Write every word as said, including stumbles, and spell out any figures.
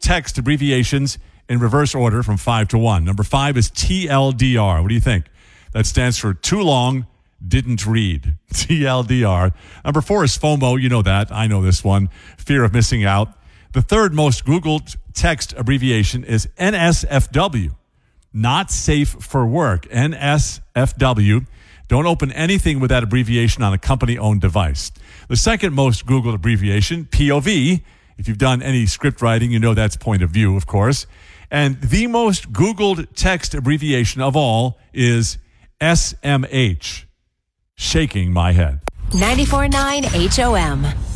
text abbreviations in reverse order from five to one. Number five is T L D R. What do you think? That stands for too long, didn't read. T L D R. Number four is FOMO. You know that. I know this one. Fear of missing out. The third most Googled text abbreviation is N S F W. Not safe for work. N S F W. Don't open anything with that abbreviation on a company-owned device. The second most Googled abbreviation, P O V. If you've done any script writing, you know that's point of view, of course. And the most Googled text abbreviation of all is S M H. Shaking my head. ninety-four point nine H O M.